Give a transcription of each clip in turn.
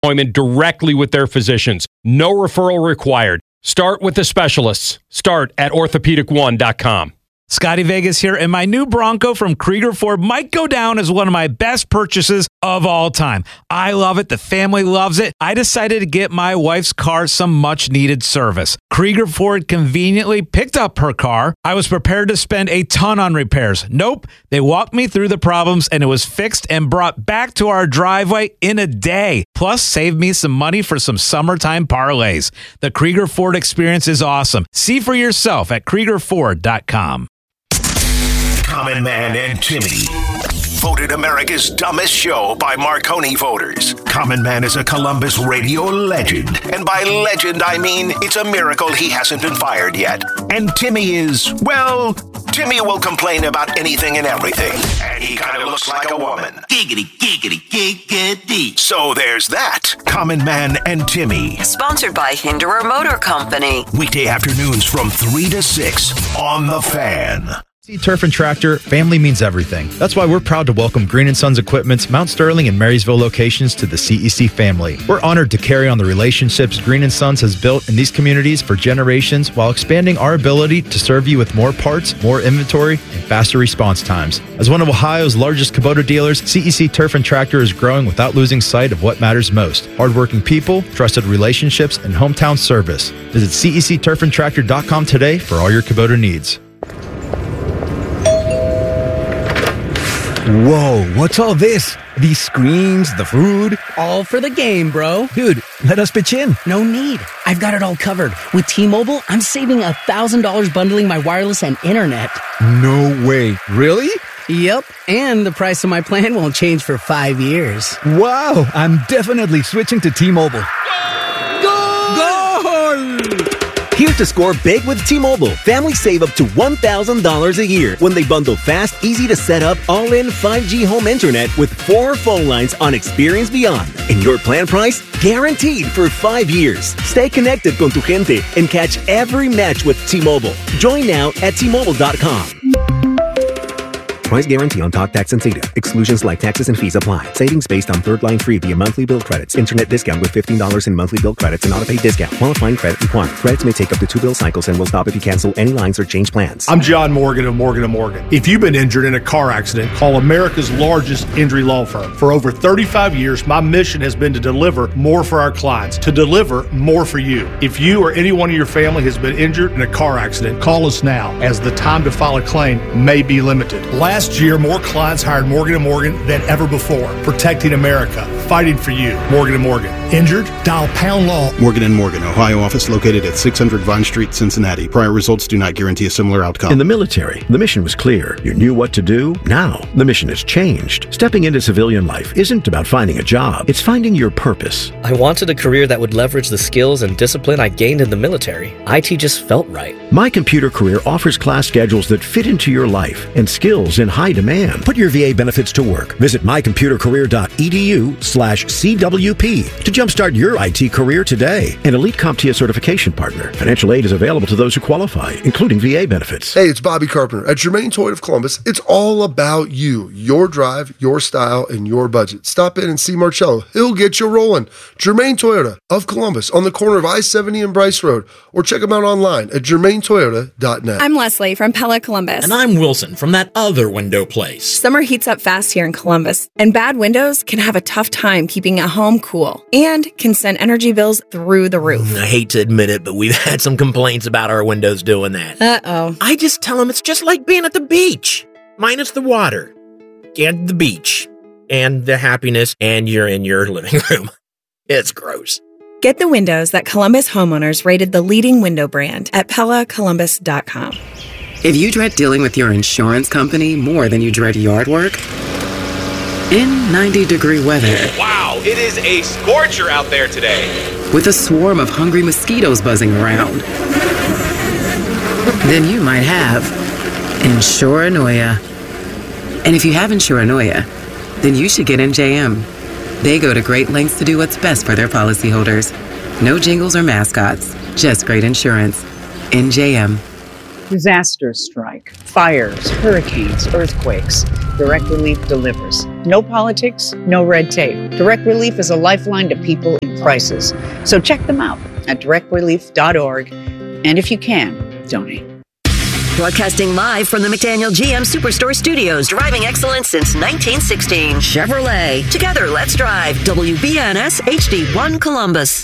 appointment directly with their physicians. No referral required. Start with the specialists. Start at orthopedic1.com. Scotty Vegas here, and my new Bronco from Krieger Ford might go down as one of my best purchases of all time. I love it. The family loves it. I decided to get my wife's car some much-needed service. Krieger Ford conveniently picked up her car. I was prepared to spend a ton on repairs. Nope. They walked me through the problems, and it was fixed and brought back to our driveway in a day. Plus, saved me some money for some summertime parlays. The Krieger Ford experience is awesome. See for yourself at KriegerFord.com. Common Man and Timmy. Voted America's dumbest show by Marconi voters. Common Man is a Columbus radio legend. And by legend, I mean it's a miracle he hasn't been fired yet. And Timmy is, well, Timmy will complain about anything and everything. And he kind of looks like a woman. Giggity, giggity, giggity. So there's that. Common Man and Timmy. Sponsored by Hinderer Motor Company. Weekday afternoons from 3 to 6 on The Fan. Turf and Tractor, family means everything. That's why we're proud to welcome Green & Sons Equipment's Mount Sterling and Marysville locations to the CEC family. We're honored to carry on the relationships Green & Sons has built in these communities for generations while expanding our ability to serve you with more parts, more inventory, and faster response times. As one of Ohio's largest Kubota dealers, CEC Turf and Tractor is growing without losing sight of what matters most: hardworking people, trusted relationships, and hometown service. Visit CECturfandtractor.com today for all your Kubota needs. Whoa, what's all this? These screens, the food? All for the game, bro. Dude, let us pitch in. No need. I've got it all covered. With T-Mobile, I'm saving $1,000 bundling my wireless and internet. No way. Really? Yep, and the price of my plan won't change for 5 years. Wow, I'm definitely switching to T-Mobile. Goal! Here to score big with T-Mobile. Families save up to $1,000 a year when they bundle fast, easy to set up, all-in 5G home internet with 4 phone lines on Experience Beyond. And your plan price? Guaranteed for 5 years. Stay connected con tu gente and catch every match with T-Mobile. Join now at T-Mobile.com. Price guarantee on talk, tax, and data. Exclusions like taxes and fees apply. Savings based on third line free via monthly bill credits. Internet discount with $15 in monthly bill credits and auto-pay discount. Qualifying credit required. Credits may take up to 2 bill cycles and will stop if you cancel any lines or change plans. I'm John Morgan of Morgan & Morgan. If you've been injured in a car accident, call America's largest injury law firm. For over 35 years, my mission has been to deliver more for our clients, to deliver more for you. If you or anyone in your family has been injured in a car accident, call us now, as the time to file a claim may be limited. Last year, more clients hired Morgan & Morgan than ever before. Protecting America. Fighting for you. Morgan & Morgan. Injured? Dial pound law. Morgan & Morgan, Ohio office located at 600 Vine Street, Cincinnati. Prior results do not guarantee a similar outcome. In the military, the mission was clear. You knew what to do. Now, the mission has changed. Stepping into civilian life isn't about finding a job. It's finding your purpose. I wanted a career that would leverage the skills and discipline I gained in the military. IT just felt right. My Computer Career offers class schedules that fit into your life and skills in high demand. Put your VA benefits to work. Visit mycomputercareer.edu/CWP to jumpstart your IT career today. An Elite CompTIA certification partner. Financial aid is available to those who qualify, including VA benefits. Hey, it's Bobby Carpenter. At Germain Toyota of Columbus, it's all about you, your drive, your style, and your budget. Stop in and see Marcello. He'll get you rolling. Germain Toyota of Columbus on the corner of I-70 and Bryce Road, or check them out online at germaintoyota.net. I'm Leslie from Pella Columbus. And I'm Wilson from that other window place. Summer heats up fast here in Columbus, and bad windows can have a tough time keeping a home cool and can send energy bills through the roof. I hate to admit it, but we've had some complaints about our windows doing that. Uh-oh. I just tell them it's just like being at the beach, minus the water and the beach and the happiness, and you're in your living room. It's gross. Get the windows that Columbus homeowners rated the leading window brand at PellaColumbus.com. If you dread dealing with your insurance company more than you dread yard work, in 90-degree weather. Wow, it is a scorcher out there today. With a swarm of hungry mosquitoes buzzing around. Then you might have Insuranoia. And if you have Insuranoia, then you should get NJM. They go to great lengths to do what's best for their policyholders. No jingles or mascots, just great insurance. NJM. Disasters strike, fires, hurricanes, earthquakes. Direct Relief delivers. No politics, no red tape. Direct Relief is a lifeline to people in crisis. So check them out at directrelief.org. And if you can, donate. Broadcasting live from the McDaniel GM Superstore Studios, driving excellence since 1916. Chevrolet. Together, let's drive. WBNS HD1 Columbus.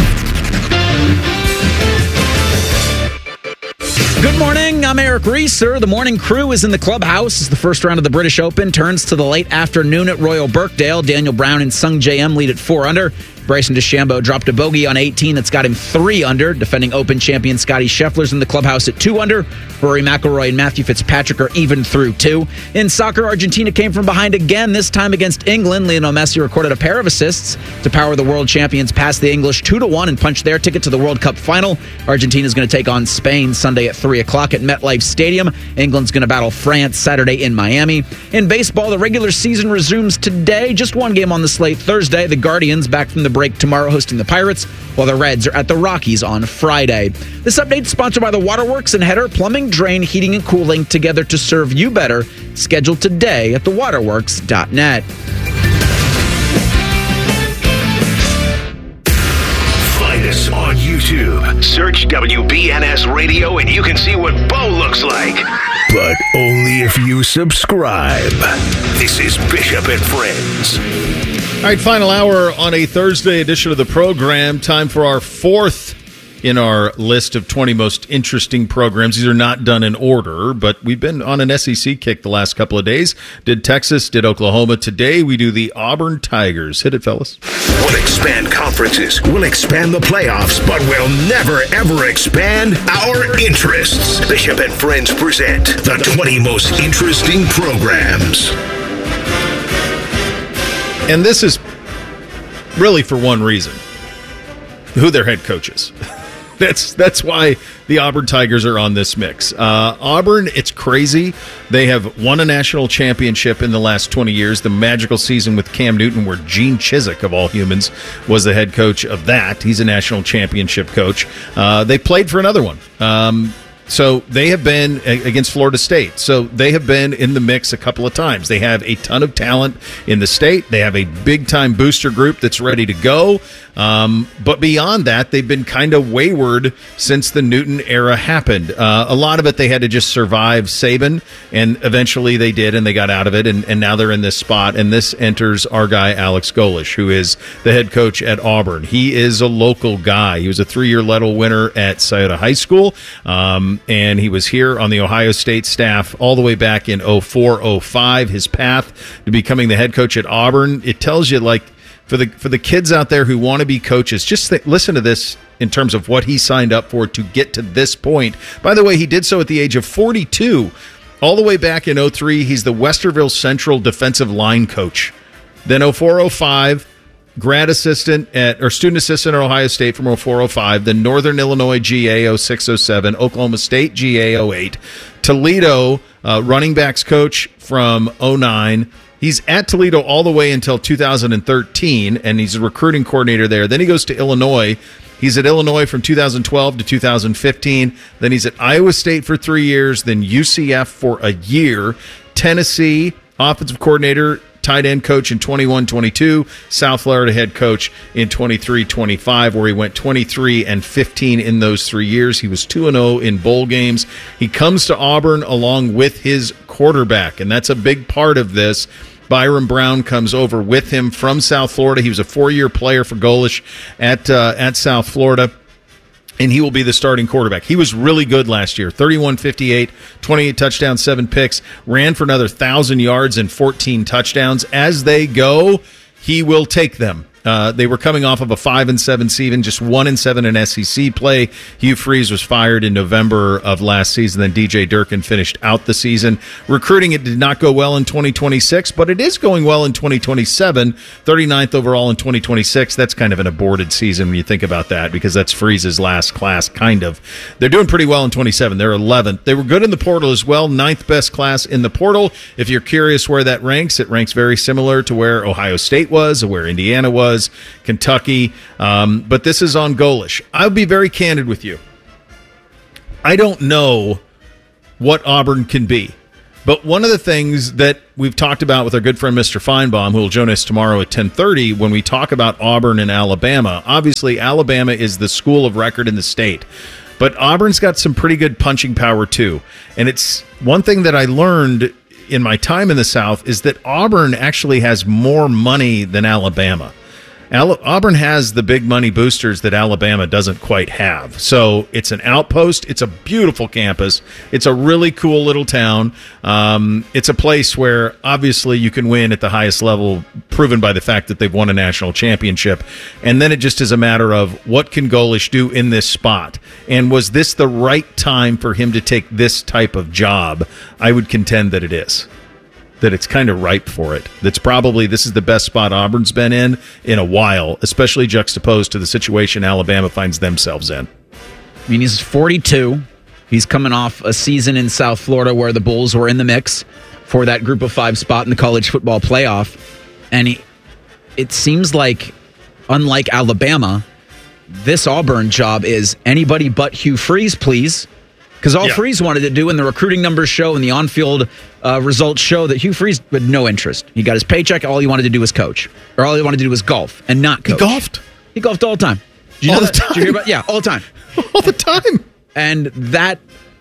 Good morning. I'm Eric Reeser. The morning crew is in the clubhouse as the first round of the British Open turns to the late afternoon at Royal Birkdale. Daniel Brown and Sung J M lead at 4 under. Bryson DeChambeau dropped a bogey on 18 that's got him 3 under. Defending Open champion Scotty Scheffler's in the clubhouse at 2 under. Rory McIlroy and Matthew Fitzpatrick are even through 2. In soccer, Argentina came from behind again, this time against England. Lionel Messi recorded a pair of assists to power the world champions past the English 2-1 and punch their ticket to the World Cup final. Argentina is going to take on Spain Sunday at 3 o'clock at MetLife Stadium. England's going to battle France Saturday in Miami. In baseball, the regular season resumes today. Just one game on the slate Thursday. The Guardians back from the break tomorrow hosting the Pirates, while the Reds are at the Rockies on Friday. This update is sponsored by the Waterworks and Header Plumbing, Drain, Heating, and Cooling, together to serve you better. Scheduled today at thewaterworks.net. Find us on YouTube. Search WBNS Radio and you can see what Bo looks like. But only if you subscribe. This is Bishop and Friends. All right, final hour on a Thursday edition of the program. Time for our 4th in our list of 20 most interesting programs. These are not done in order, but we've been on an SEC kick the last couple of days. Did Texas, did Oklahoma. Today we do the Auburn Tigers. Hit it, fellas. We'll expand conferences, we'll expand the playoffs, but we'll never, ever expand our interests. Bishop and Friends present the 20 most interesting programs. And this is really for one reason: who their head coach is. That's why the Auburn Tigers are on this mix. Auburn, it's crazy. They have won a national championship in the last 20 years. The magical season with Cam Newton, where Gene Chizik, of all humans, was the head coach of that. He's a national championship coach. They played for another one. So they have been against Florida State. So they have been in the mix a couple of times. They have a ton of talent in the state. They have a big-time booster group that's ready to go. But beyond that, they've been kind of wayward since the Newton era happened. A lot of it, they had to just survive Saban, and eventually they did, and they got out of it, and now they're in this spot. And this enters our guy, Alex Golesh, who is the head coach at Auburn. He is a local guy. He was a 3-year Lettle winner at Scioto High School, and he was here on the Ohio State staff all the way back in 04-05. His path to becoming the head coach at Auburn, it tells you, like, for the kids out there who want to be coaches, just listen to this in terms of what he signed up for to get to this point. By the way, he did so at the age of 42. All the way back in 03, he's the Westerville Central defensive line coach. Then 04-05, grad assistant student assistant at Ohio State from 04-05. Then Northern Illinois GA 06-07, Oklahoma State GA 08, Toledo running backs coach from 09. He's at Toledo all the way until 2013, and he's a recruiting coordinator there. Then he goes to Illinois. He's at Illinois from 2012 to 2015. Then he's at Iowa State for 3 years, then UCF for a year. Tennessee, offensive coordinator, tight end coach in 21-22, South Florida head coach in 23-25, where he went 23-15 in those 3 years. He was 2-0 in bowl games. He comes to Auburn along with his quarterback, and that's a big part of this. Byron Brown comes over with him from South Florida. He was a 4-year player for Golesh at South Florida, and he will be the starting quarterback. He was really good last year, 31-58, 28 touchdowns, 7 picks, ran for another 1,000 yards and 14 touchdowns. As they go, he will take them. They were coming off of a 5-7 season, just 1-7 in SEC play. Hugh Freeze was fired in November of last season. Then DJ Durkin finished out the season. Recruiting, it did not go well in 2026, but it is going well in 2027. 39th overall in 2026. That's kind of an aborted season when you think about that, because that's Freeze's last class, kind of. They're doing pretty well in 27. They're 11th. They were good in the portal as well. 9th best class in the portal. If you're curious where that ranks, it ranks very similar to where Ohio State was, or where Indiana was, Kentucky, but this is on Golesh. I'll be very candid with you. I don't know what Auburn can be. But one of the things that we've talked about with our good friend Mr. Feinbaum, who will join us tomorrow at 10:30, when we talk about Auburn and Alabama, obviously Alabama is the school of record in the state. But Auburn's got some pretty good punching power, too. And it's one thing that I learned in my time in the South is that Auburn actually has more money than Alabama. Auburn has the big money boosters that Alabama doesn't quite have. So it's an outpost. It's a beautiful campus. It's a really cool little town. It's a place where obviously you can win at the highest level, proven by the fact that they've won a national championship. And then it just is a matter of what can Golesh do in this spot? And was this the right time for him to take this type of job? I would contend that it is. That it's kind of ripe for it. That's probably, this is the best spot Auburn's been in a while, especially juxtaposed to the situation Alabama finds themselves in. I mean, he's 42. He's coming off a season in South Florida where the Bulls were in the mix for that group of 5 spot in the college football playoff. And it seems like, unlike Alabama, this Auburn job is anybody but Hugh Freeze, please. Because all Freeze wanted to do in the recruiting numbers show and the on-field results show that Hugh Freeze had no interest. He got his paycheck. All he wanted to do was coach. Or all he wanted to do was golf and not coach. He golfed? He golfed all the time. Did you know that? Did you hear about? Yeah, all the time. All the time. And that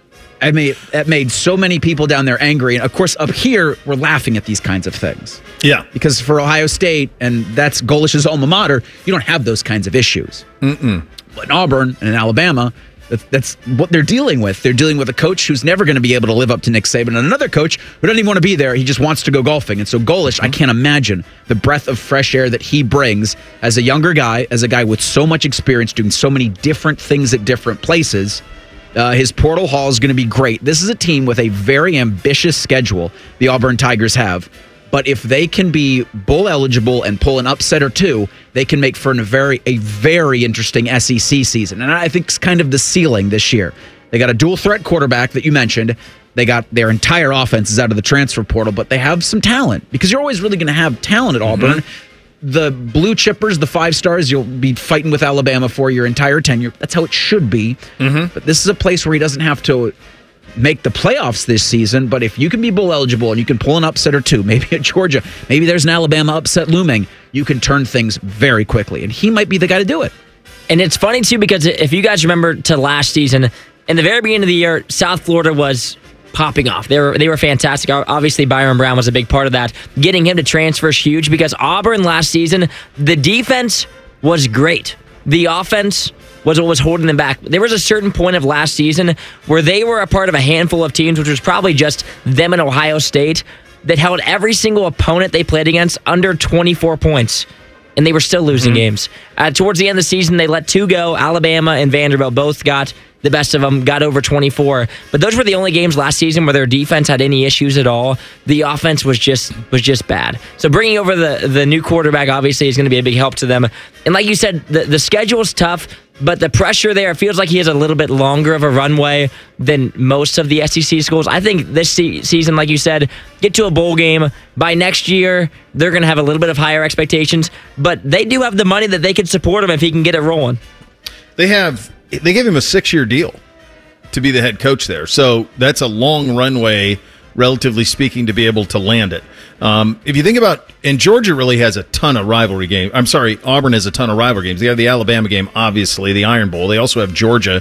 made so many people down there angry. And, of course, up here, we're laughing at these kinds of things. Yeah. Because for Ohio State, and that's Golesh's alma mater, you don't have those kinds of issues. Mm-mm. But in Auburn and in Alabama, that's what they're dealing with. They're dealing with a coach who's never going to be able to live up to Nick Saban, and another coach who doesn't even want to be there. He just wants to go golfing. And so Golesh, I can't imagine the breath of fresh air that he brings as a younger guy, as a guy with so much experience doing so many different things at different places. His portal haul is going to be great. This is a team with a very ambitious schedule, the Auburn Tigers have. But if they can be bowl eligible and pull an upset or two, they can make for a very interesting SEC season. And I think it's kind of the ceiling this year. They got a dual threat quarterback that you mentioned. They got their entire offense is out of the transfer portal, but they have some talent because you're always really going to have talent at Auburn. Mm-hmm. The blue chippers, the 5 stars, you'll be fighting with Alabama for your entire tenure. That's how it should be. Mm-hmm. But this is a place where he doesn't have to make the playoffs this season, but if you can be bowl eligible and you can pull an upset or two, maybe at Georgia, maybe there's an Alabama upset looming, you can turn things very quickly, and he might be the guy to do it. And it's funny, too, because if you guys remember to last season, in the very beginning of the year, South Florida was popping off. They were fantastic. Obviously, Byron Brown was a big part of that. Getting him to transfer is huge because Auburn last season, the defense was great. The offense was what was holding them back. There was a certain point of last season where they were a part of a handful of teams, which was probably just them and Ohio State, that held every single opponent they played against under 24 points. And they were still losing games. Towards the end of the season, they let 2 go. Alabama and Vanderbilt both got the best of them, got over 24. But those were the only games last season where their defense had any issues at all. The offense was just bad. So bringing over the new quarterback obviously is going to be a big help to them. And like you said, the schedule is tough, but the pressure there, it feels like he has a little bit longer of a runway than most of the SEC schools. I think this season, like you said, get to a bowl game. By next year, they're going to have a little bit of higher expectations, but they do have the money that they could support him if he can get it rolling. They gave him a 6-year deal to be the head coach there. So that's a long runway, relatively speaking, to be able to land it. If you think about, and Georgia really has a ton of rivalry games. I'm sorry, Auburn has a ton of rivalry games. They have the Alabama game, obviously, the Iron Bowl. They also have Georgia,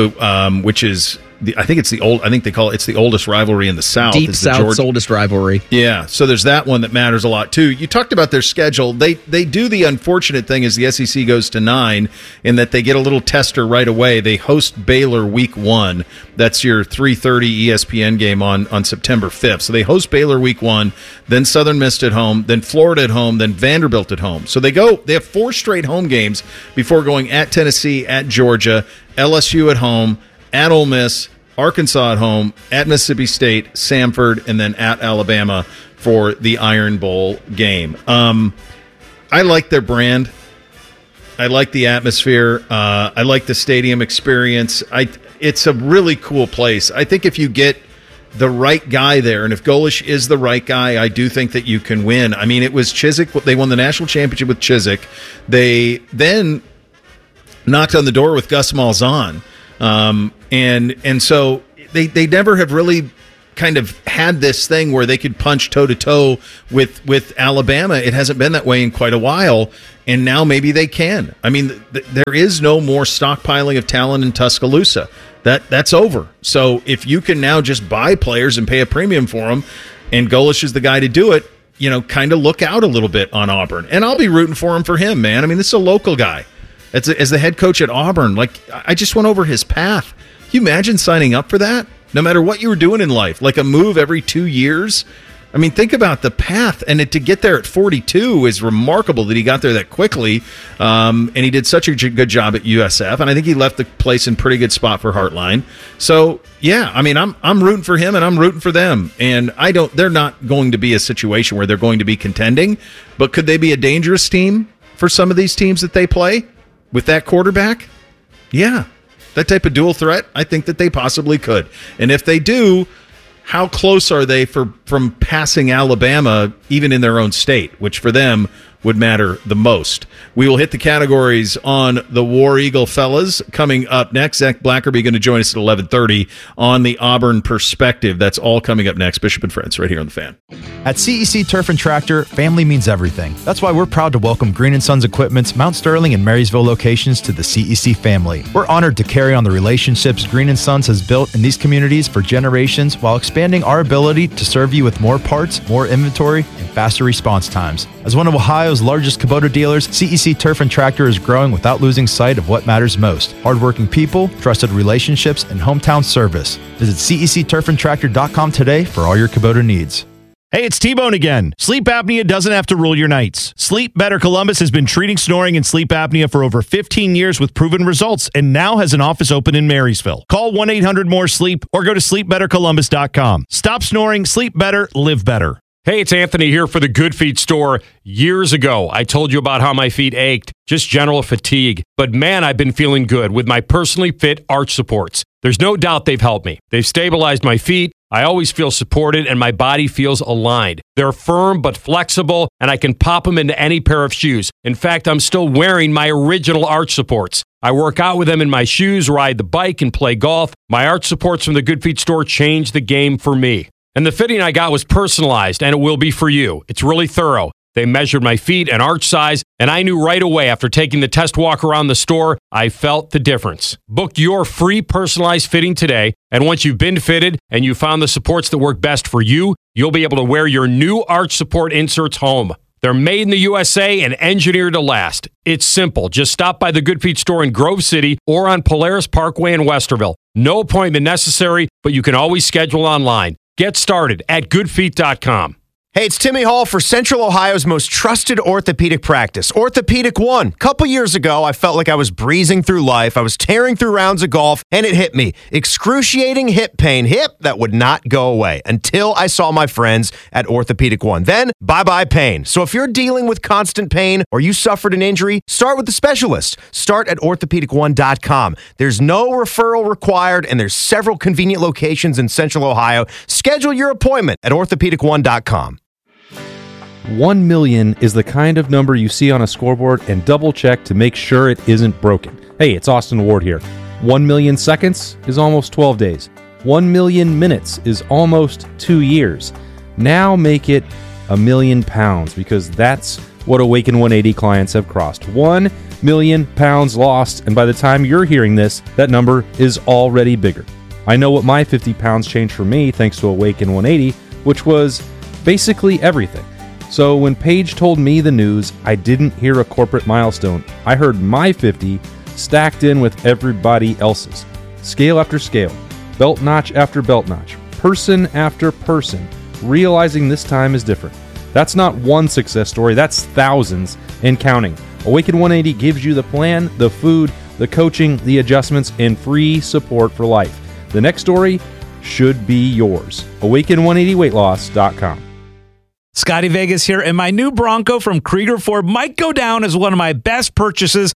which is I think they call it's the oldest rivalry in the South. Deep South's oldest rivalry. Yeah, so there's that one that matters a lot too. You talked about their schedule. They do the unfortunate thing as the SEC goes to 9 in that they get a little tester right away. They host Baylor week 1. That's your 3:30 ESPN game on September 5th. So they host Baylor week 1, then Southern Miss at home, then Florida at home, then Vanderbilt at home. So they have 4 straight home games before going at Tennessee, at Georgia, LSU at home, at Ole Miss, Arkansas at home, at Mississippi State, Samford, and then at Alabama for the Iron Bowl game. I like their brand. I like the atmosphere. I like the stadium experience. It's a really cool place. I think if you get the right guy there, and if Golesh is the right guy, I do think that you can win. I mean, it was Chizik. They won the national championship with Chizik. They then knocked on the door with Gus Malzahn. And so they never have really kind of had this thing where they could punch toe-to-toe with Alabama. It hasn't been that way in quite a while, and now maybe they can. I mean, there is no more stockpiling of talent in Tuscaloosa. That's over. So if you can now just buy players and pay a premium for them, and Golesh is the guy to do it, kind of look out a little bit on Auburn. And I'll be rooting for him, man. I mean, this is a local guy. As the head coach at Auburn, I just went over his path. Can you imagine signing up for that? No matter what you were doing in life, like a move every 2 years. I mean, think about the path, and to get there at 42 is remarkable that he got there that quickly, and he did such a good job at USF, and I think he left the place in pretty good spot for Heartline. So, yeah, I mean, I'm rooting for him, and I'm rooting for them, and they're not going to be a situation where they're going to be contending, but could they be a dangerous team for some of these teams that they play with that quarterback? Yeah, that type of dual threat, I think that they possibly could, and if they do, how close are they from passing Alabama, even in their own state, which for them would matter the most? We will hit the categories on the War Eagle fellas coming up next. Zach Blackerby going to join us at 11:30 on the Auburn Perspective. That's all coming up next. Bishop and Friends right here on The Fan. At CEC Turf and Tractor, family means everything. That's why we're proud to welcome Green & Sons Equipment's Mount Sterling and Marysville locations to the CEC family. We're honored to carry on the relationships Green & Sons has built in these communities for generations while expanding our ability to serve you with more parts, more inventory, and faster response times. As one of Ohio's largest Kubota dealers, CEC Turf and Tractor is growing without losing sight of what matters most: hardworking people, trusted relationships, and hometown service. Visit CECTurfandTractor.com today for all your Kubota needs. Hey, it's T-Bone again. Sleep apnea doesn't have to rule your nights. Sleep Better Columbus has been treating snoring and sleep apnea for over 15 years with proven results and now has an office open in Marysville. Call 1-800-MORE-SLEEP or go to sleepbettercolumbus.com. Stop snoring, sleep better, live better. Hey, it's Anthony here for the Good Feet store. Years ago, I told you about how my feet ached, just general fatigue. But man, I've been feeling good with my personally fit arch supports. There's no doubt they've helped me. They've stabilized my feet. I always feel supported and my body feels aligned. They're firm but flexible, and I can pop them into any pair of shoes. In fact, I'm still wearing my original arch supports. I work out with them in my shoes, ride the bike, and play golf. My arch supports from the Good Feet store changed the game for me. And the fitting I got was personalized, and it will be for you. It's really thorough. They measured my feet and arch size, and I knew right away after taking the test walk around the store, I felt the difference. Book your free personalized fitting today, and once you've been fitted and you found the supports that work best for you, you'll be able to wear your new arch support inserts home. They're made in the USA and engineered to last. It's simple. Just stop by the Good Feet store in Grove City or on Polaris Parkway in Westerville. No appointment necessary, but you can always schedule online. Get started at goodfeet.com. Hey, it's Timmy Hall for Central Ohio's most trusted orthopedic practice, Orthopedic One. Couple years ago, I felt like I was breezing through life. I was tearing through rounds of golf, and it hit me. Excruciating hip pain. Hip that would not go away until I saw my friends at Orthopedic One. Then, bye-bye pain. So if you're dealing with constant pain or you suffered an injury, start with the specialist. Start at orthopedic1.com. There's no referral required, and there's several convenient locations in Central Ohio. Schedule your appointment at orthopedic1.com. 1 million is the kind of number you see on a scoreboard and double check to make sure it isn't broken. Hey, it's Austin Ward here. 1 million seconds is almost 12 days. 1 million minutes is almost 2 years. Now make it £1,000,000 because that's what Awaken 180 clients have crossed. 1 million pounds lost, and by the time you're hearing this, that number is already bigger. I know what my 50 pounds changed for me thanks to Awaken 180, which was basically everything. So when Paige told me the news, I didn't hear a corporate milestone. I heard my 50 stacked in with everybody else's. Scale after scale, belt notch after belt notch, person after person, realizing this time is different. That's not one success story, that's thousands and counting. Awaken 180 gives you the plan, the food, the coaching, the adjustments, and free support for life. The next story should be yours. Awaken180weightloss.com. Scotty Vegas here, and my new Bronco from Krieger Ford might go down as one of my best purchases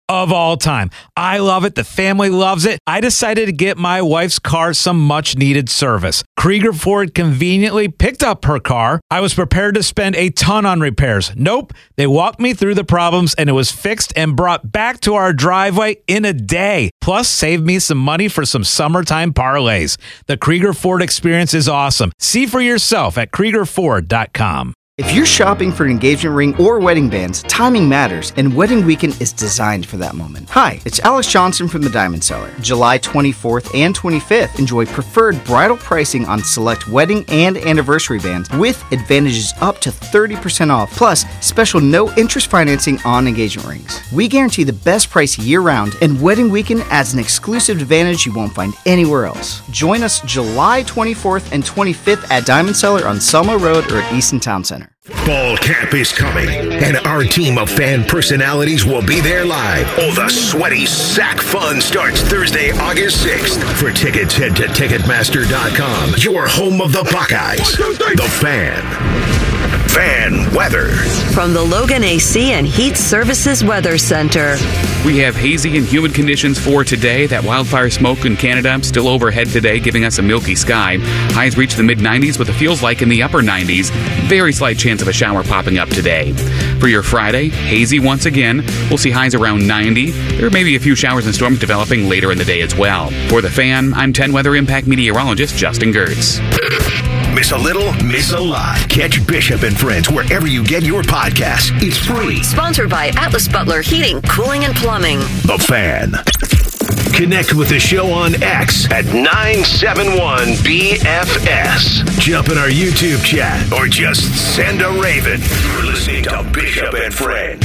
of all time. I love it. The family loves it. I decided to get my wife's car some much needed service. Krieger Ford conveniently picked up her car. I was prepared to spend a ton on repairs. Nope. They walked me through the problems and it was fixed and brought back to our driveway in a day. Plus, saved me some money for some summertime parlays. The Krieger Ford experience is awesome. See for yourself at KriegerFord.com. If you're shopping for an engagement ring or wedding bands, timing matters, and Wedding Weekend is designed for that moment. Hi, it's Alex Johnson from the Diamond Cellar. July 24th and 25th, enjoy preferred bridal pricing on select wedding and anniversary bands with advantages up to 30% off, plus special no-interest financing on engagement rings. We guarantee the best price year-round, and Wedding Weekend adds an exclusive advantage you won't find anywhere else. Join us July 24th and 25th at Diamond Cellar on Selma Road or at Easton Town Center. Fall camp is coming, and our team of fan personalities will be there live. Oh, the sweaty sack fun starts Thursday, August 6th. For tickets, head to Ticketmaster.com. Your home of the Buckeyes. The Fan. Fan weather. From the Logan AC and Heat Services Weather Center. We have hazy and humid conditions for today. That wildfire smoke in Canada still overhead today, giving us a milky sky. Highs reach the mid-90s with a feels like in the upper 90s. Very slight chance of a shower popping up today. For your Friday, hazy once again. We'll see highs around 90. There may be a few showers and storms developing later in the day as well. For the Fan, I'm 10 Weather Impact meteorologist Justin Gertz. Miss a little, miss a lot. Catch Bishop and Friends wherever you get your podcasts. It's free. Sponsored by Atlas Butler Heating, Cooling, and Plumbing. The Fan. Connect with the show on X at 971BFS. Jump in our YouTube chat or just send a raven. You're listening to Bishop and Friends.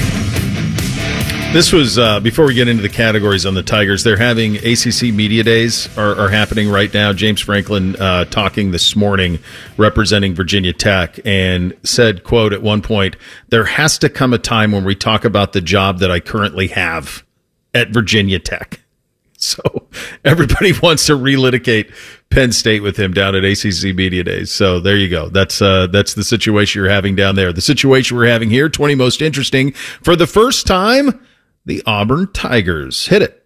This was, before we get into the categories on the Tigers, they're having ACC Media Days are happening right now. James Franklin talking this morning, representing Virginia Tech, and said, quote, at one point, there has to come a time when we talk about the job that I currently have at Virginia Tech. So everybody wants to relitigate Penn State with him down at ACC Media Days. So there you go. That's the situation you're having down there. The situation we're having here, 20 most interesting. For the first time, the Auburn Tigers. Hit it.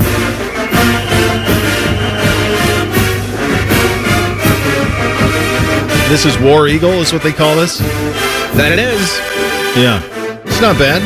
This is War Eagle, is what they call this? That it is. Yeah. It's not bad.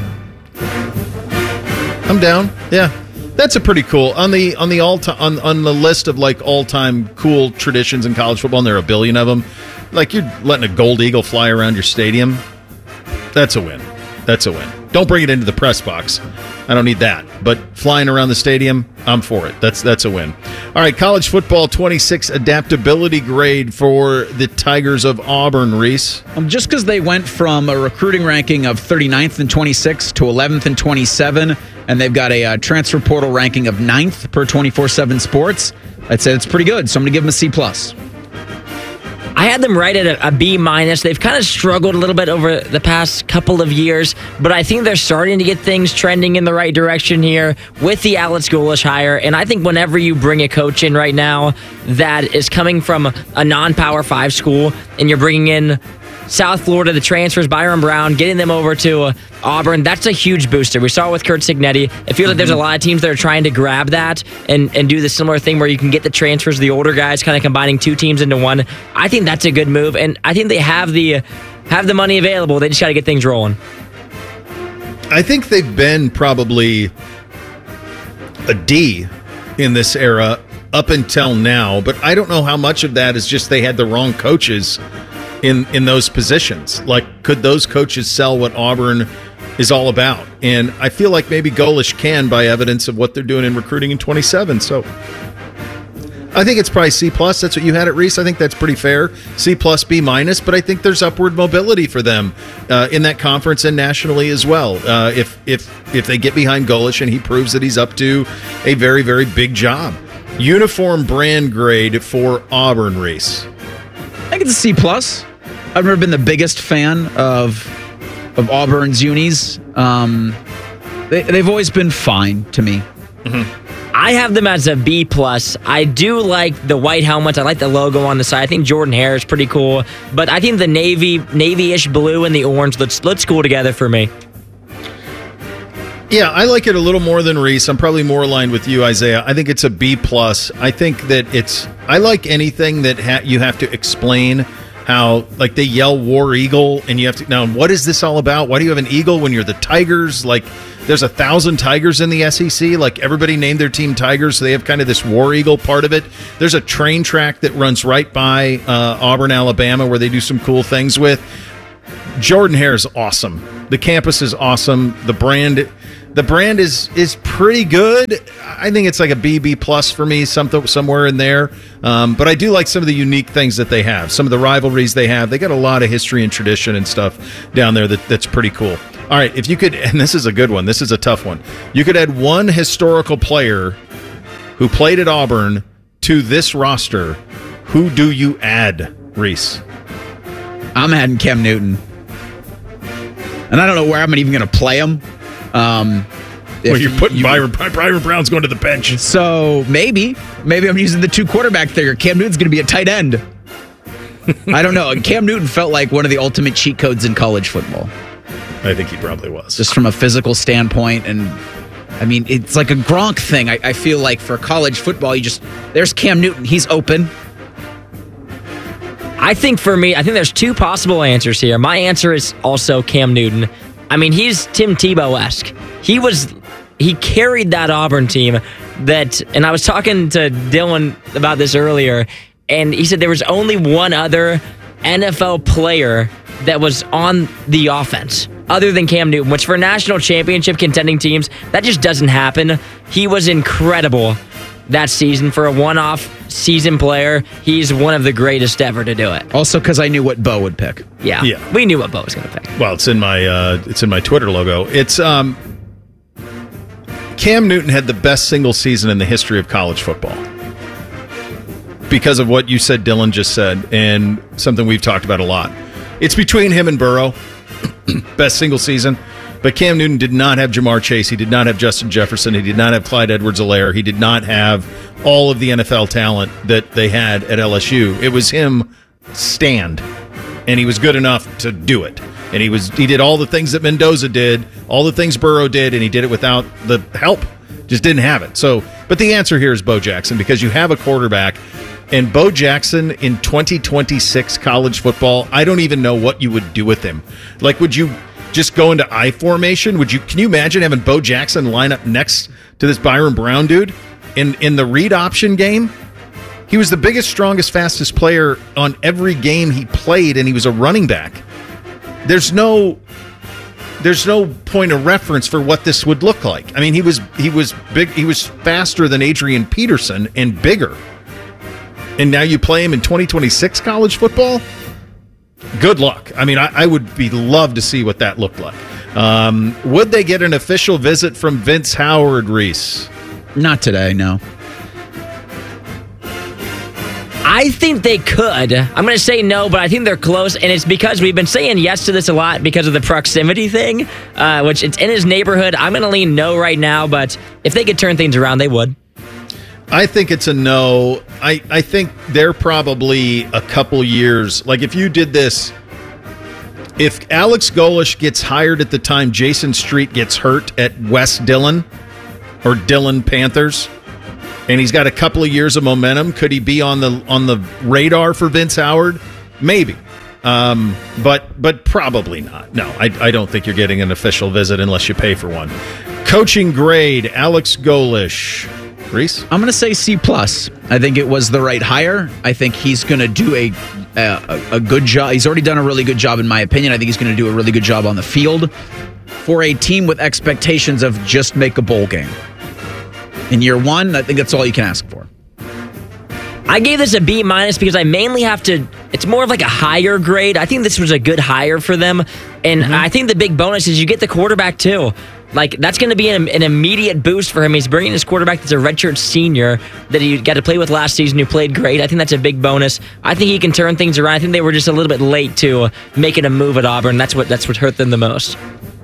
I'm down. Yeah. That's a pretty cool on the list of like all-time cool traditions in college football, and there are a billion of them. Like, you're letting a gold eagle fly around your stadium. That's a win. That's a win. Don't bring it into the press box. I don't need that. But flying around the stadium, I'm for it. That's a win. All right, college football 26 adaptability grade for the Tigers of Auburn, Reese. Just because they went from a recruiting ranking of 39th and 26 to 11th and 27, and they've got a transfer portal ranking of 9th per 24/7 Sports, I'd say it's pretty good. So I'm going to give them a C+. I had them right at a B-. They've kind of struggled a little bit over the past couple of years, but I think they're starting to get things trending in the right direction here with the Alex Golesh hire. And I think whenever you bring a coach in right now that is coming from a non-Power 5 school and you're bringing in South Florida, the transfers, Byron Brown, getting them over to Auburn, that's a huge booster. We saw it with Kurt Cignetti. I feel like there's a lot of teams that are trying to grab that and do the similar thing where you can get the transfers, the older guys, kind of combining two teams into one. I think that's a good move, and I think they have the money available. They just got to get things rolling. I think they've been probably a D in this era up until now, but I don't know how much of that is just they had the wrong coaches in those positions. Like, could those coaches sell what Auburn is all about? And I feel like maybe Golesh can, by evidence of what they're doing in recruiting in 27. So I think it's probably C+. That's what you had at Reese. I think that's pretty fair. C+, B-. But I think there's upward mobility for them in that conference and nationally as well. If they get behind Golesh and he proves that he's up to a very, very big job. Uniform brand grade for Auburn, Reese. I think it's a C+. I've never been the biggest fan of Auburn's unis. They've always been fine to me. Mm-hmm. I have them as a B+. I do like the white helmets. I like the logo on the side. I think Jordan Hare is pretty cool. But I think the navy-ish blue and the orange looks cool together for me. Yeah, I like it a little more than Reese. I'm probably more aligned with you, Isaiah. I think it's a B+. I think that I like anything that you have to explain how, like, they yell War Eagle, and you have to, now, what is this all about? Why do you have an eagle when you're the Tigers? Like, there's 1,000 Tigers in the SEC. Like, everybody named their team Tigers, so they have kind of this War Eagle part of it. There's a train track that runs right by Auburn, Alabama, where they do some cool things with. Jordan Hare is awesome. The campus is awesome. The brand is pretty good. I think it's like a B+ for me, somewhere in there. But I do like some of the unique things that they have. Some of the rivalries they have. They got a lot of history and tradition and stuff down there that's pretty cool. All right, if you could, and this is a good one. This is a tough one. You could add one historical player who played at Auburn to this roster. Who do you add, Reese? I'm adding Cam Newton. And I don't know where I'm even going to play him. Well, you're putting Byron Brown's going to the bench. So maybe I'm using the 2 quarterback figure. Cam Newton's going to be a tight end. I don't know. Cam Newton felt like one of the ultimate cheat codes in college football. I think he probably was. Just from a physical standpoint. And I mean, it's like a Gronk thing. I feel like for college football, there's Cam Newton. He's open. I think for me, there's 2 possible answers here. My answer is also Cam Newton. I mean, he's Tim Tebow-esque. He carried that Auburn team and I was talking to Dylan about this earlier, and he said there was only one other NFL player that was on the offense other than Cam Newton, which for national championship contending teams, that just doesn't happen. He was incredible that season. For a one-off season player, he's one of the greatest ever to do it. Also because I knew what Bo would pick. Yeah. We knew what Bo was going to pick. Well, it's in my Twitter logo. It's Cam Newton had the best single season in the history of college football. Because of what you said, Dylan just said, and something we've talked about a lot. It's between him and Burrow. Best single season. But Cam Newton did not have Jamar Chase. He did not have Justin Jefferson. He did not have Clyde Edwards-Helaire. He did not have all of the NFL talent that they had at LSU. It was him stand, and he was good enough to do it. And he did all the things that Mendoza did, all the things Burrow did, and he did it without the help. Just didn't have it. So, but the answer here is Bo Jackson, because you have a quarterback. And Bo Jackson in 2026 college football, I don't even know what you would do with him. Like, would you just go into I formation? Can you imagine having Bo Jackson line up next to this Byron Brown dude in the read option game? He was the biggest, strongest, fastest player on every game he played, and he was a running back. There's no point of reference for what this would look like. I mean, he was big. He was faster than Adrian Peterson and bigger. And now you play him in 2026 college football? Good luck. I mean, I would love to see what that looked like. Would they get an official visit from Vince Howard, Reese? Not today, no. I think they could. I'm going to say no, but I think they're close, and it's because we've been saying yes to this a lot because of the proximity thing, which it's in his neighborhood. I'm going to lean no right now, but if they could turn things around, they would. I think it's a no. I think they're probably a couple years. Like, if you did this, if Alex Golesh gets hired at the time Jason Street gets hurt at West Dillon or Dillon Panthers, and he's got a couple of years of momentum, could he be on the radar for Vince Howard? Maybe. But probably not. No, I don't think you're getting an official visit unless you pay for one. Coaching grade, Alex Golesh. Reese? I'm going to say C+. I think it was the right hire. I think he's going to do a good job. He's already done a really good job, in my opinion. I think he's going to do a really good job on the field for a team with expectations of just make a bowl game. In year one, I think that's all you can ask for. I gave this a B- because I mainly have to, it's more of like a higher grade. I think this was a good hire for them. And I think the big bonus is you get the quarterback too. Like, that's going to be an immediate boost for him. He's bringing his quarterback that's a redshirt senior that he got to play with last season who played great. I think that's a big bonus. I think he can turn things around. I think they were just a little bit late to making a move at Auburn. That's what hurt them the most.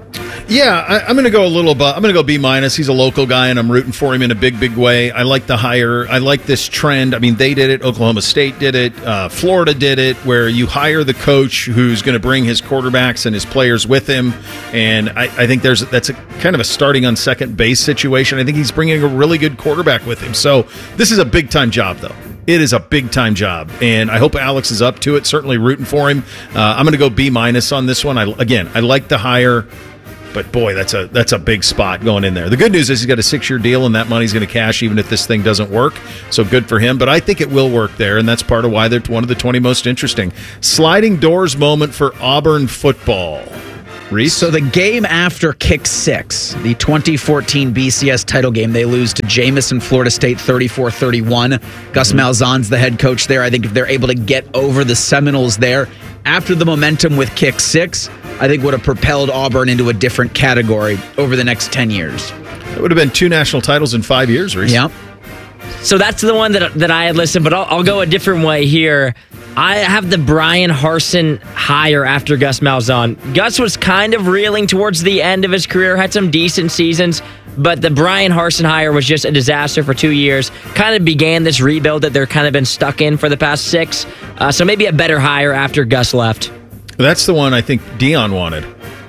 Yeah, I'm going to go a little above. I'm going to go B-. He's a local guy, and I'm rooting for him in a big way. I like the hire. I like this trend. I mean, they did it. Oklahoma State did it. Florida did it, where you hire the coach who's going to bring his quarterbacks and his players with him. And I think that's a kind of a starting on second base situation. I think he's bringing a really good quarterback with him. So this is a big-time job, though. It is a big-time job, and I hope Alex is up to it. Certainly rooting for him. I'm going to go B- on this one. I like the hire. But boy, that's a big spot going in there. The good news is he's got a 6-year deal, and that money's going to cash even if this thing doesn't work. So good for him. But I think it will work there, and that's part of why they're one of the 20 most interesting. Sliding doors moment for Auburn football. Reese? So the game after Kick 6, the 2014 BCS title game, they lose to Jamison, Florida State 34-31. Gus Malzahn's the head coach there. I think if they're able to get over the Seminoles there, after the momentum with Kick 6, I think would have propelled Auburn into a different category over the next 10 years. It would have been 2 national titles in 5 years, Reese. Yep. So that's the one that I had listed, but I'll go a different way here. I have the Brian Harsin hire after Gus Malzahn. Gus was kind of reeling towards the end of his career, had some decent seasons, but the Brian Harsin hire was just a disaster for 2 years. Kind of began this rebuild that they're kind of been stuck in for the past 6. So maybe a better hire after Gus left. That's the one I think Dion wanted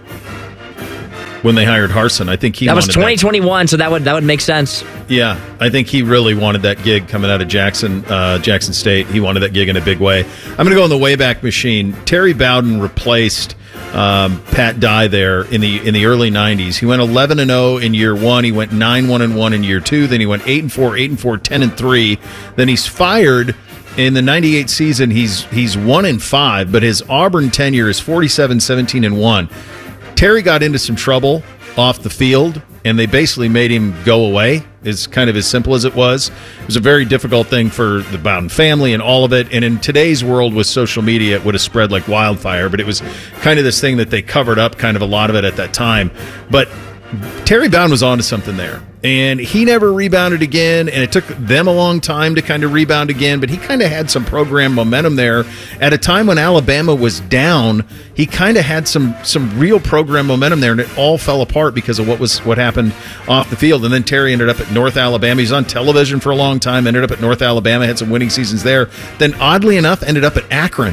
when they hired Harsin. I think that was 2021, so that would make sense. Yeah, I think he really wanted that gig coming out of Jackson State. He wanted that gig in a big way. I'm going to go in the Wayback Machine. Terry Bowden replaced Pat Dye there in the early 90s. He went 11-0 in year 1. He went 9-1-1 in year 2. Then he went 8-4, 8-4, 10-3. Then he's fired. In the 98 season, he's 1-5, but his Auburn tenure is 47-17-1. Terry got into some trouble off the field, and they basically made him go away. Is kind of as simple as it was. It was a very difficult thing for the Bowden family and all of it. And in today's world with social media, it would have spread like wildfire. But it was kind of this thing that they covered up kind of a lot of it at that time. But Terry Bowden was onto something there. And he never rebounded again, and it took them a long time to kind of rebound again, but he kind of had some program momentum there. At a time when Alabama was down, he kind of had some real program momentum there, and it all fell apart because of what happened off the field. And then Terry ended up at North Alabama. He's on television for a long time, ended up at North Alabama, had some winning seasons there. Then, oddly enough, ended up at Akron.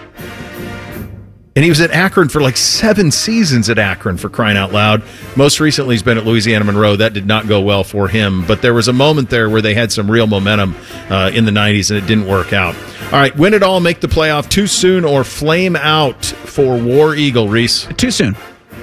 And he was at Akron for like 7 seasons at Akron, for crying out loud. Most recently, he's been at Louisiana Monroe. That did not go well for him. But there was a moment there where they had some real momentum in the 90s, and it didn't work out. All right, win it all, make the playoff. Too soon or flame out for War Eagle, Reese? Too soon.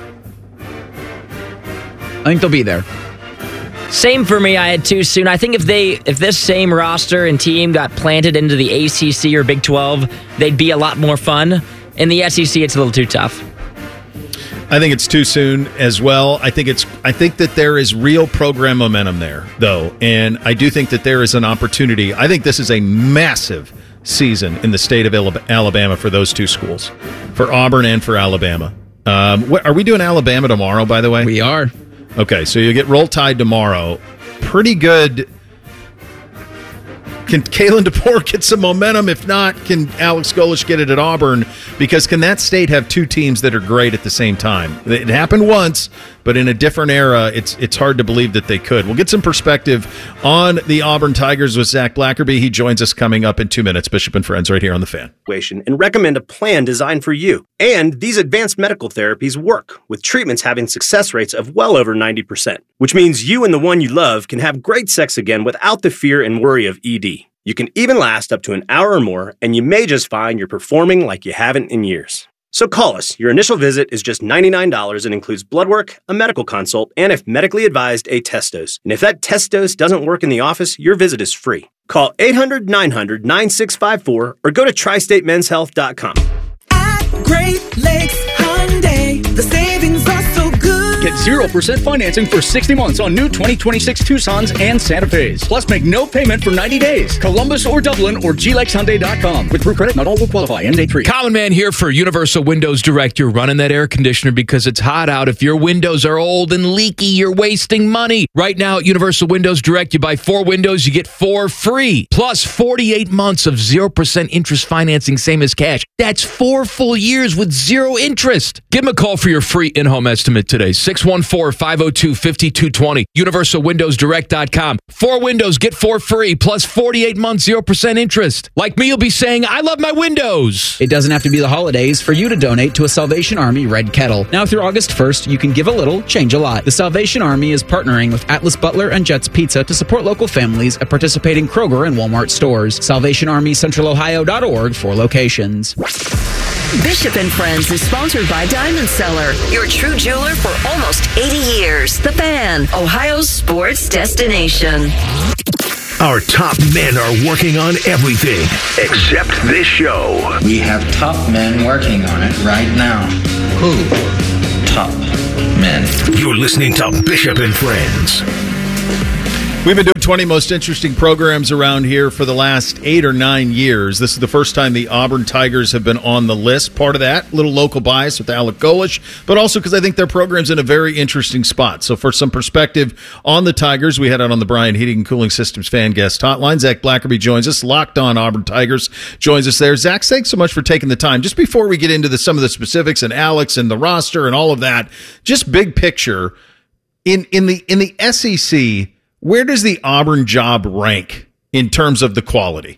I think they'll be there. Same for me. I had too soon. I think if this same roster and team got planted into the ACC or Big 12, they'd be a lot more fun. In the SEC, it's a little too tough. I think it's too soon as well. I think that there is real program momentum there, though, and I do think that there is an opportunity. I think this is a massive season in the state of Alabama for those two schools, for Auburn and for Alabama. Are we doing Alabama tomorrow, by the way? We are. Okay, so you get Roll Tide tomorrow. Pretty good. Can Kalen DeBoer get some momentum? If not, can Alex Golesh get it at Auburn? Because can that state have two teams that are great at the same time? It happened once, but in a different era, it's hard to believe that they could. We'll get some perspective on the Auburn Tigers with Zach Blackerby. He joins us coming up in 2 minutes. Bishop and Friends right here on The Fan. And recommend a plan designed for you. And these advanced medical therapies work, with treatments having success rates of well over 90%, which means you and the one you love can have great sex again without the fear and worry of ED. You can even last up to an hour or more, and you may just find you're performing like you haven't in years. So call us. Your initial visit is just $99 and includes blood work, a medical consult, and if medically advised, a test dose. And if that test dose doesn't work in the office, your visit is free. Call 800-900-9654 or go to tristatemenshealth.com. At Great Lakes Hyundai, the savings are so good. Get 0% financing for 60 months on new 2026 Tucsons and Santa Fe's. Plus, make no payment for 90 days. Columbus or Dublin or GLexHyundai.com. With Proof Credit, not all will qualify. End date 3. Common Man here for Universal Windows Direct. You're running that air conditioner because it's hot out. If your windows are old and leaky, you're wasting money. Right now at Universal Windows Direct, you buy 4 windows, you get 4 free. Plus 48 months of 0% interest financing, same as cash. That's 4 full years with 0 interest. Give them a call for your free in-home estimate today. 6 614-502-5220. UniversalWindowsDirect.com. 4 windows, get 4 free, plus 48 months, 0% interest. Like me, you'll be saying, I love my windows. It doesn't have to be the holidays for you to donate to a Salvation Army Red Kettle. Now through August 1st, you can give a little, change a lot. The Salvation Army is partnering with Atlas Butler and Jets Pizza to support local families at participating Kroger and Walmart stores. SalvationArmyCentralOhio.org for locations. Bishop and Friends is sponsored by Diamond Seller, your true jeweler for almost 80 years. The Fan, Ohio's sports destination. Our top men are working on everything except this show. We have top men working on it right now. Who? Top men. You're listening to Bishop and Friends. We've been doing 20 most interesting programs around here for the last 8 or 9 years. This is the first time the Auburn Tigers have been on the list. Part of that, little local bias with Alec Golish, but also because I think their program's in a very interesting spot. So for some perspective on the Tigers, we head out on the Brian Heating and Cooling Systems fan guest hotline. Zach Blackerby joins us. Locked on Auburn Tigers joins us there. Zach, thanks so much for taking the time. Just before we get into some of the specifics and Alex and the roster and all of that, just big picture, in the SEC, where does the Auburn job rank in terms of the quality?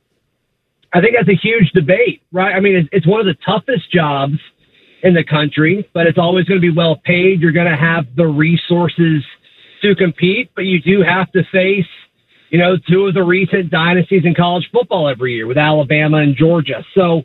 I think that's a huge debate, right? I mean, it's one of the toughest jobs in the country, but it's always going to be well paid. You're going to have the resources to compete, but you do have to face, two of the recent dynasties in college football every year with Alabama and Georgia. So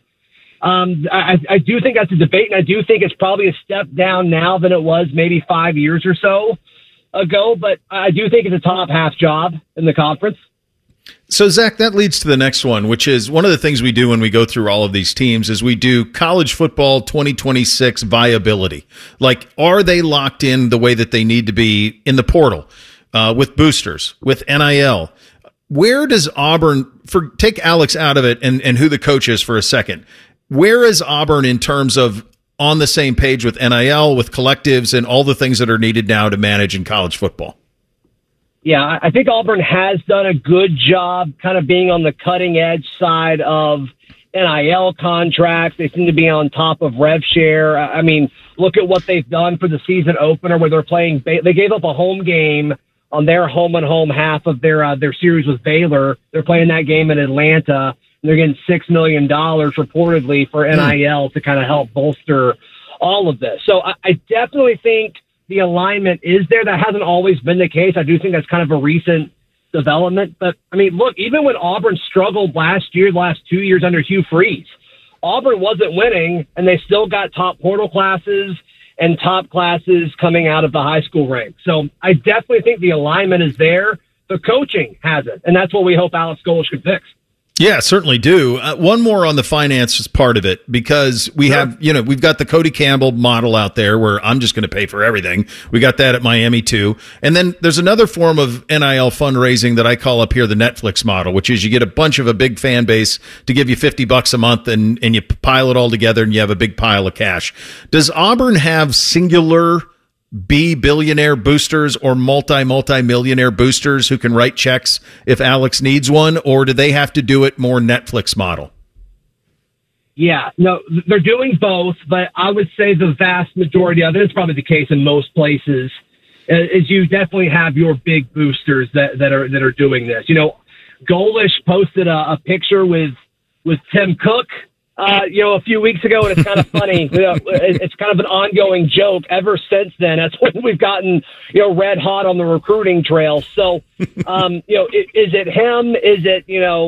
I do think that's a debate, and I do think it's probably a step down now than it was maybe 5 years or so ago, but I do think it's a top half job in the conference. So, Zach, that leads to the next one, which is one of the things we do when we go through all of these teams is we do college football 2026 viability. Like, are they locked in the way that they need to be in the portal with boosters, with NIL? Where does Auburn, take Alex out of it and who the coach is for a second, where is Auburn in terms of on the same page with NIL, with collectives, and all the things that are needed now to manage in college football? Yeah, I think Auburn has done a good job kind of being on the cutting edge side of NIL contracts. They seem to be on top of rev share. I mean, look at what they've done for the season opener where they're playing. They gave up a home game on their home and home half of their series with Baylor. They're playing that game in Atlanta. They're getting $6 million reportedly for NIL to kind of help bolster all of this. So I definitely think the alignment is there. That hasn't always been the case. I do think that's kind of a recent development. But, I mean, look, even when Auburn struggled last 2 years under Hugh Freeze, Auburn wasn't winning, and they still got top portal classes and top classes coming out of the high school ranks. So I definitely think the alignment is there. The coaching hasn't, and that's what we hope Alex Golish can fix. Yeah, certainly do. One more on the finances part of it, because we have, we've got the Cody Campbell model out there where I'm just going to pay for everything. We got that at Miami too. And then there's another form of NIL fundraising that I call up here the Netflix model, which is you get a big fan base to give you $50 a month and you pile it all together and you have a big pile of cash. Does Auburn have singular billionaire boosters or multi-millionaire boosters who can write checks if Alex needs one, or do they have to do it more Netflix model? Yeah, no, they're doing both, but I would say the vast majority of it is probably the case in most places. Is you definitely have your big boosters that are doing this. Golish posted a picture with Tim Cook a few weeks ago, and it's kind of funny. It's kind of an ongoing joke ever since then. That's when we've gotten, red hot on the recruiting trail. So, is it him? Is it,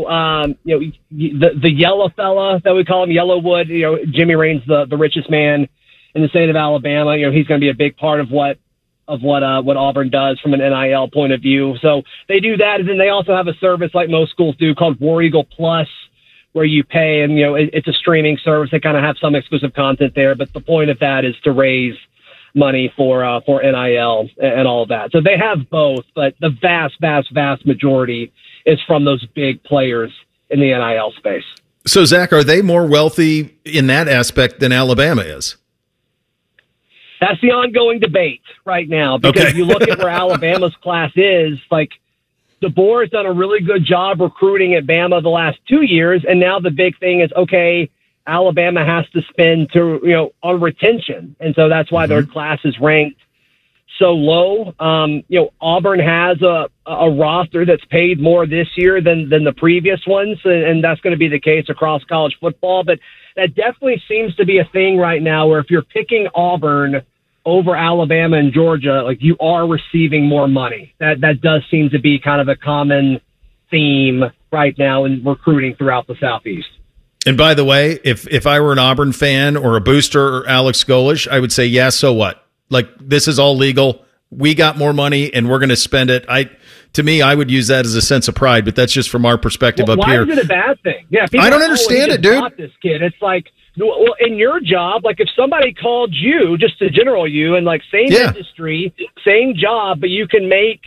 the yellow fella that we call him, Yellowwood? Jimmy Raines, the richest man in the state of Alabama. He's going to be a big part of what Auburn does from an NIL point of view. So they do that, and then they also have a service like most schools do called War Eagle Plus, where you pay, and it's a streaming service. They kind of have some exclusive content there, but the point of that is to raise money for NIL and all of that. So they have both, but the vast majority is from those big players in the NIL space. So, Zach, are they more wealthy in that aspect than Alabama is? That's the ongoing debate right now, because you look at where Alabama's class is, like, DeBoer has done a really good job recruiting at Bama the last 2 years, and now the big thing is, Alabama has to spend on retention, and so that's why their class is ranked so low. Auburn has a roster that's paid more this year than the previous ones, and that's going to be the case across college football. But that definitely seems to be a thing right now where if you're picking Auburn over Alabama and Georgia, like, you are receiving more money. That does seem to be kind of a common theme right now in recruiting throughout the Southeast. And by the way, if I were an Auburn fan or a booster or Alex Golesh, I would say, yeah, so what? Like, this is all legal. We got more money and we're going to spend it. To me, I would use that as a sense of pride, but that's just from our perspective up here. Why is it a bad thing? Yeah, I don't understand it, dude. This kid, it's like, well, in your job, like, if somebody called you, just a general you, and like same industry, same job, but you can make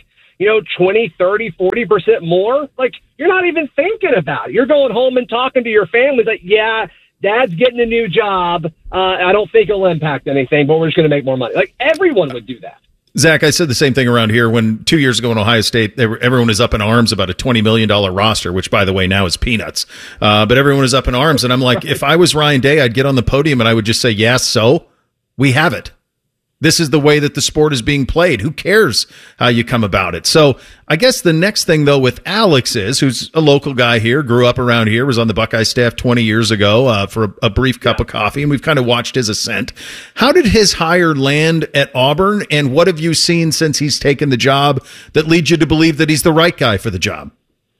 20, 30, 40% more, like, you're not even thinking about it. You're going home and talking to your family like, yeah, Dad's getting a new job. I don't think it'll impact anything, but we're just going to make more money. Like, everyone would do that. Zach, I said the same thing around here when 2 years ago in Ohio State, everyone was up in arms about a $20 million roster, which, by the way, now is peanuts. But everyone was up in arms. And I'm like, if I was Ryan Day, I'd get on the podium and I would just say, yeah, so we have it. This is the way that the sport is being played. Who cares how you come about it? So I guess the next thing, though, with Alex is, who's a local guy here, grew up around here, was on the Buckeye staff 20 years ago for a brief cup of coffee, and we've kind of watched his ascent. How did his hire land at Auburn, and what have you seen since he's taken the job that leads you to believe that he's the right guy for the job?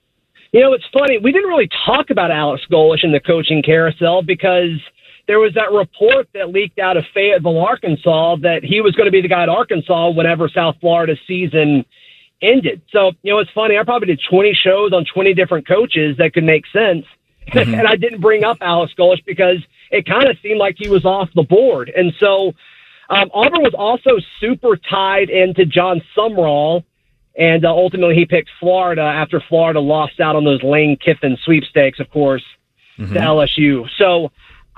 It's funny. We didn't really talk about Alex Golesh in the coaching carousel because there was that report that leaked out of Fayetteville, Arkansas, that he was going to be the guy at Arkansas whenever South Florida's season ended. So, it's funny. I probably did 20 shows on 20 different coaches that could make sense. Mm-hmm. And I didn't bring up Alex Golesh because it kind of seemed like he was off the board. And so Auburn was also super tied into John Sumrall. And ultimately he picked Florida after Florida lost out on those Lane Kiffin sweepstakes, of course, to LSU. So,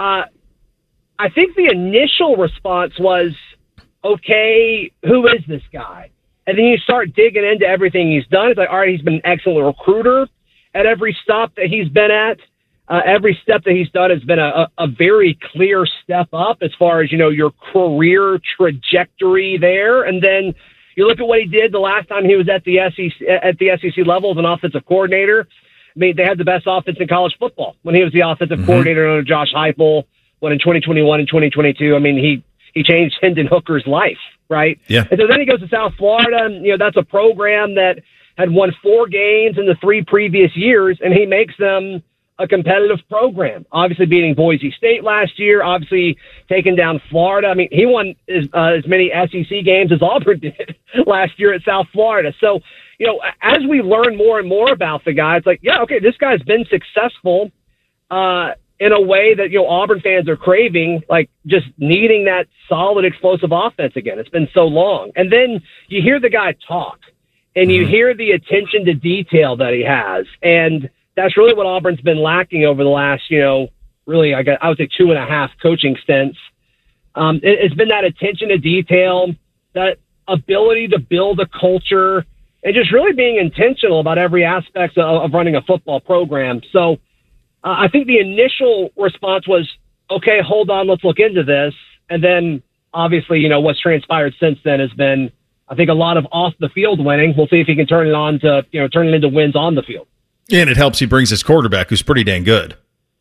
I think the initial response was, okay, who is this guy? And then you start digging into everything he's done. It's like, all right, he's been an excellent recruiter at every stop that he's been at. Every step that he's done has been a very clear step up as far as, your career trajectory there. And then you look at what he did the last time he was at the SEC level as an offensive coordinator. I mean, they had the best offense in college football when he was the offensive coordinator under Josh Heupel. When in 2021 and 2022, I mean, he changed Hendon Hooker's life, right? Yeah. And so then he goes to South Florida, and that's a program that had won 4 games in the 3 previous years, and he makes them a competitive program. Obviously beating Boise State last year, obviously taking down Florida. I mean, he won as many SEC games as Auburn did last year at South Florida. So, as we learn more and more about the guy, it's like, yeah, okay, this guy's been successful in a way that, Auburn fans are craving, like just needing that solid, explosive offense again. It's been so long. And then you hear the guy talk, and you hear the attention to detail that he has. And that's really what Auburn's been lacking over the last, really, I would say 2.5 coaching stints. It's been that attention to detail, that ability to build a culture, and just really being intentional about every aspect of running a football program. So I think the initial response was, okay, hold on, let's look into this. And then obviously, what's transpired since then has been, I think, a lot of off the field winning. We'll see if he can turn it into wins on the field. And it helps he brings his quarterback, who's pretty dang good.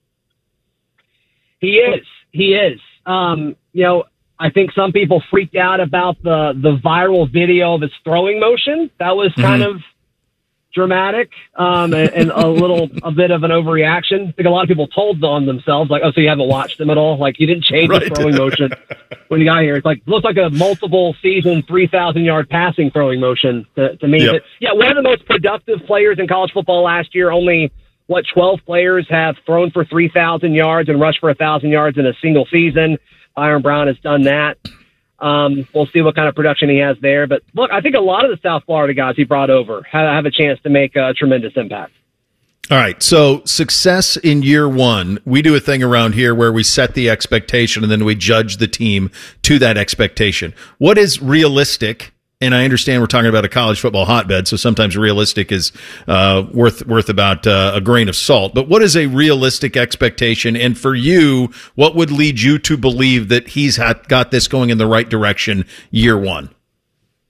He is. I think some people freaked out about the viral video of his throwing motion. That was kind of dramatic and a bit of an overreaction. I think a lot of people told on themselves, like, oh, so you haven't watched them at all? Like, you didn't change the throwing motion when you got here. It's like, looks like a multiple season 3,000-yard passing throwing motion to me. Yep. But yeah, one of the most productive players in college football last year. Only 12 players have thrown for 3,000 yards and rushed for 1,000 yards in a single season. Byron Brown has done that. We'll see what kind of production he has there. But look, I think a lot of the South Florida guys he brought over have a chance to make a tremendous impact. All right. So success in year one, we do a thing around here where we set the expectation and then we judge the team to that expectation. What is realistic? And I understand we're talking about a college football hotbed, so sometimes realistic is worth about a grain of salt. But what is a realistic expectation? And for you, what would lead you to believe that he's got this going in the right direction year one?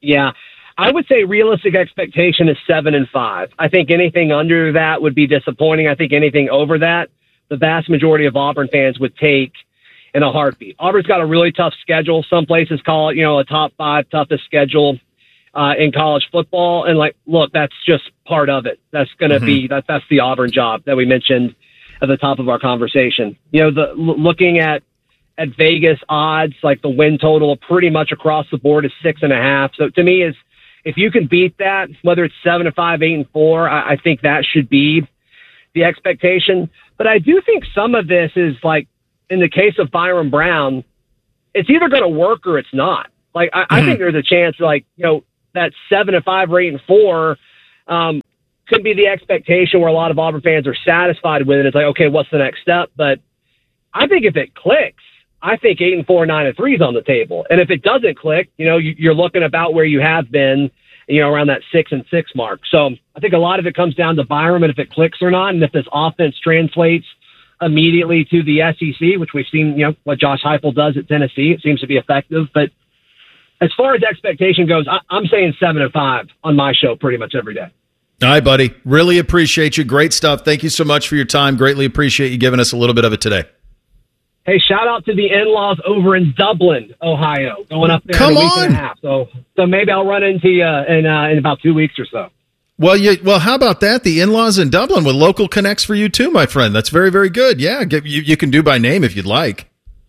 Yeah, I would say realistic expectation is 7-5. I think anything under that would be disappointing. I think anything over that, the vast majority of Auburn fans would take in a heartbeat. Auburn's got a really tough schedule. Some places call it, a top 5 toughest schedule in college football. And look, that's just part of it. That's going to be, that's the Auburn job that we mentioned at the top of our conversation. Looking at Vegas odds, like the win total pretty much across the board is 6.5. So to me if you can beat that, whether it's 7-5, 8-4, I think that should be the expectation. But I do think some of this is like, in the case of Byron Brown, it's either going to work or it's not. Like, I think there's a chance, that 7-5 or 8-4 could be the expectation where a lot of Auburn fans are satisfied with it. It's like, okay, what's the next step? But I think if it clicks, I think 8-4, 9-3 is on the table. And if it doesn't click, you're looking about where you have been, around that 6-6 mark. So I think a lot of it comes down to Byron and if it clicks or not, and if this offense translates immediately to the SEC, which we've seen, what Josh Heupel does at Tennessee. It seems to be effective. But as far as expectation goes, I'm saying 7-5 on my show pretty much every day. All right, buddy. Really appreciate you. Great stuff. Thank you so much for your time. Greatly appreciate you giving us a little bit of it today. Hey, shout out to the in-laws over in Dublin, Ohio. Going up there Come in a week on. and a half. So maybe I'll run into you in about 2 weeks or so. Well, how about that? The in-laws in Dublin with local connects for you too, my friend. That's very, very good. Yeah, you can do by name if you'd like.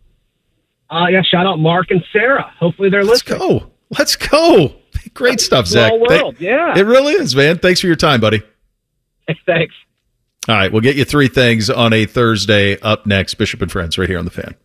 Yeah, shout out Mark and Sarah. Hopefully they're listening. Let's go. Great stuff, Zach. Small world, yeah. It really is, man. Thanks for your time, buddy. Thanks. All right, we'll get you 3 things on a Thursday. Up next, Bishop and Friends right here on The Fan.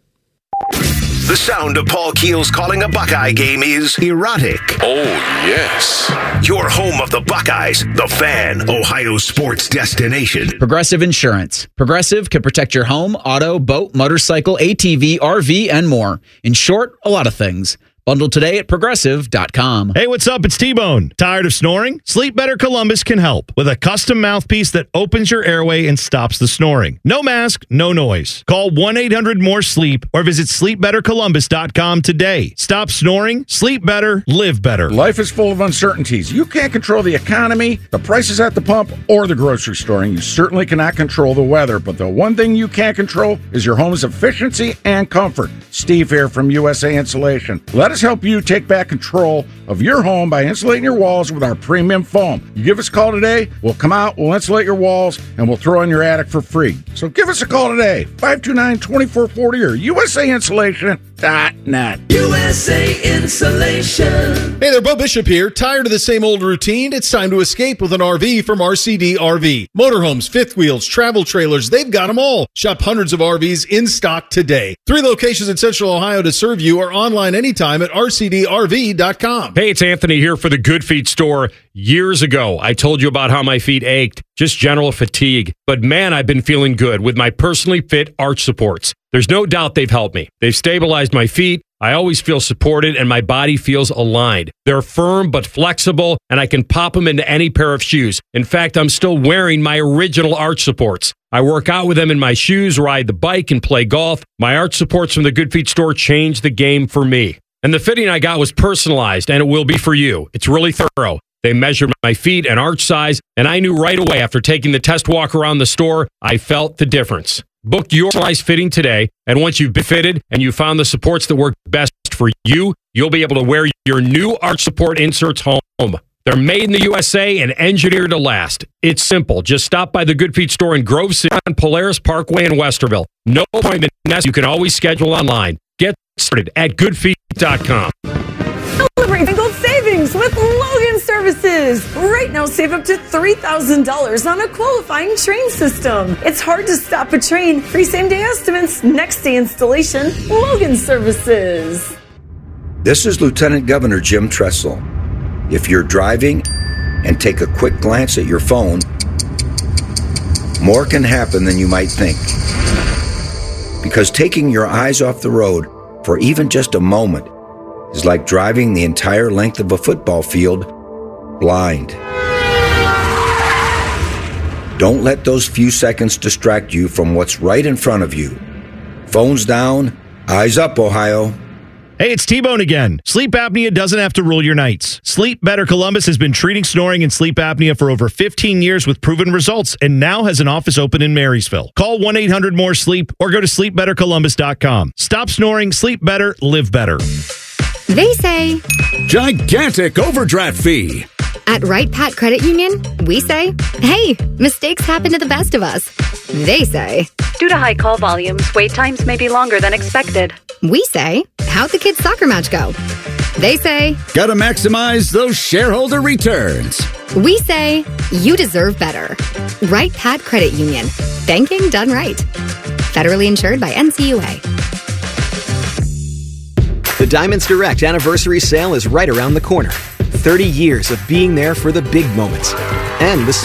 The sound of Paul Keels calling a Buckeye game is erotic. Oh, yes. Your home of the Buckeyes, The Fan, Ohio sports destination. Progressive Insurance. Progressive can protect your home, auto, boat, motorcycle, ATV, RV, and more. In short, a lot of things. Bundle today at Progressive.com. Hey, what's up? It's T-Bone. Tired of snoring? Sleep Better Columbus can help with a custom mouthpiece that opens your airway and stops the snoring. No mask, no noise. Call 1-800-MORE-SLEEP or visit sleepbettercolumbus.com today. Stop snoring, sleep better, live better. Life is full of uncertainties. You can't control the economy, the prices at the pump, or the grocery store, and you certainly cannot control the weather. But the one thing you can control is your home's efficiency and comfort. Steve here from USA Insulation. Let us help you take back control of your home by insulating your walls with our premium foam. You give us a call today, we'll come out, we'll insulate your walls, and we'll throw in your attic for free. So give us a call today, 529-2440 or USAinsulation.net. USA Insulation. Hey there, Bo Bishop here. Tired of the same old routine? It's time to escape with an RV from RCD RV. Motorhomes, fifth wheels, travel trailers, they've got them all. Shop hundreds of RVs in stock today. 3 locations in Central Ohio to serve you or online anytime at rcdrv.com. Hey, it's Anthony here for the Good Feet store. Years ago, I told you about how my feet ached, just general fatigue. But man, I've been feeling good with my personally fit arch supports. There's no doubt they've helped me. They've stabilized my feet. I always feel supported and my body feels aligned. They're firm but flexible, and I can pop them into any pair of shoes. In fact, I'm still wearing my original arch supports. I work out with them in my shoes, ride the bike, and play golf. My arch supports from the Good Feet store changed the game for me. And the fitting I got was personalized, and it will be for you. It's really thorough. They measured my feet and arch size, and I knew right away after taking the test walk around the store, I felt the difference. Book your size fitting today, and once you've been fitted and you found the supports that work best for you, you'll be able to wear your new arch support inserts home. They're made in the USA and engineered to last. It's simple. Just stop by the Good Feet store in Grove City on Polaris Parkway in Westerville. No appointment necessary. You can always schedule online. Get started at goodfeet.com. Celebrate Gold savings with Logan Services. Right now, save up to $3,000 on a qualifying train system. It's hard to stop a train. Free same-day estimates, next-day installation. Logan Services. This is Lieutenant Governor Jim Tressel. If you're driving and take a quick glance at your phone, more can happen than you might think. Because taking your eyes off the road for even just a moment is like driving the entire length of a football field blind. Don't let those few seconds distract you from what's right in front of you. Phones down, eyes up, Ohio. Hey, it's T-Bone again. Sleep apnea doesn't have to rule your nights. Sleep Better Columbus has been treating snoring and sleep apnea for over 15 years with proven results and now has an office open in Marysville. Call 1-800-MORE-SLEEP or go to sleepbettercolumbus.com. Stop snoring, sleep better, live better. They say gigantic overdraft fee. At Wright Pat Credit Union, we say, hey, mistakes happen to the best of us. They say, due to high call volumes, wait times may be longer than expected. We say, how'd the kids' soccer match go? They say, gotta maximize those shareholder returns. We say, you deserve better. Wright Pat Credit Union. Banking done right. Federally insured by NCUA. The Diamonds Direct anniversary sale is right around the corner. 30 years of being there for the big moments and the